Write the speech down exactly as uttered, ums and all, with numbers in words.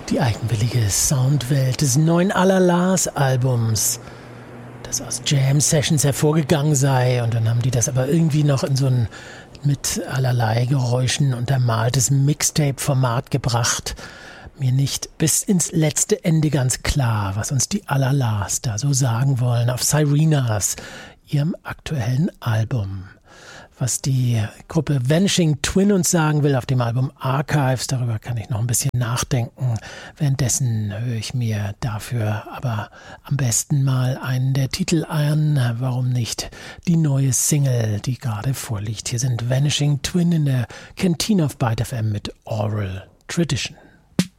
Die eigenwillige Soundwelt des neuen Alalas-Albums, das aus Jam-Sessions hervorgegangen sei, und dann haben die das aber irgendwie noch in so ein mit allerlei Geräuschen untermaltes Mixtape-Format gebracht. Mir nicht bis ins letzte Ende ganz klar, was uns die Alalas da so sagen wollen auf Sirenas, ihrem aktuellen Album. Was die Gruppe Vanishing Twin uns sagen will auf dem Album Archives, darüber kann ich noch ein bisschen nachdenken. Währenddessen höre ich mir dafür aber am besten mal einen der Titel an. Warum nicht die neue Single, die gerade vorliegt. Hier sind Vanishing Twin in der Canteen of Byte F M mit Oral Tradition.